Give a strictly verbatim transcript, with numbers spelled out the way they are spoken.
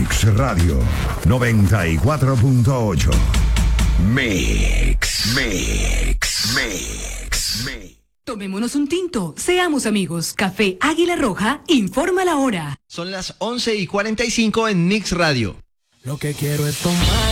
Mix Radio noventa y cuatro punto ocho. Mix, Mix, Mix, Mix. Tomémonos un tinto, seamos amigos. Café Águila Roja informa la hora. Son las once y cuarenta y cinco en Mix Radio. Lo que quiero es tomar.